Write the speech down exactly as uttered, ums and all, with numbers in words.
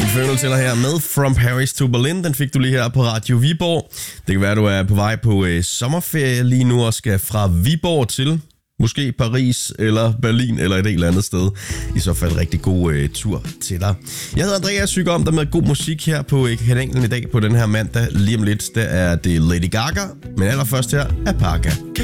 Infernal til dig her med From Paris to Berlin. Den fik du lige her på Radio Viborg. Det kan være, at du er på vej på øh, sommerferie lige nu og skal fra Viborg til måske Paris eller Berlin eller et eller andet sted. I så fald rigtig god øh, tur til dig. Jeg hedder Andreas, syg om dig med god musik her på øh, kanalen i dag på den her mandag. Lige om lidt, der er det Lady Gaga, men allerførst her er Parka.